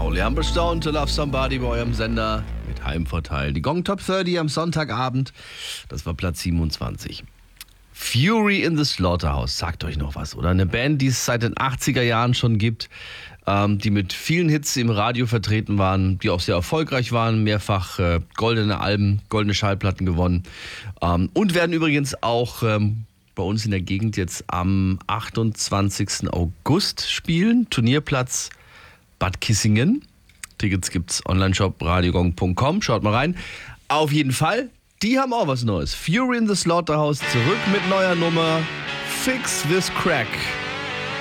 Only Humberstone to Love Somebody bei eurem Sender mit Heimvorteil. Die Gong Top 30 am Sonntagabend, das war Platz 27. Fury in the Slaughterhouse, sagt euch noch was, oder? Eine Band, die es seit den 80er Jahren schon gibt, die mit vielen Hits im Radio vertreten waren, die auch sehr erfolgreich waren, mehrfach goldene Alben, goldene Schallplatten gewonnen und werden übrigens auch bei uns in der Gegend jetzt am 28. August spielen. Turnierplatz Bad Kissingen. Tickets gibt's Onlineshop radiogong.com. Schaut mal rein. Auf jeden Fall, die haben auch was Neues. Fury in the Slaughterhouse zurück mit neuer Nummer Fix This Crack.